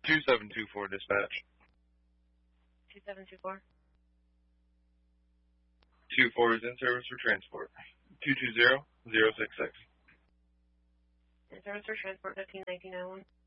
2724 dispatch. 2724. 24 is in service for transport. 220066. In service for transport 151991.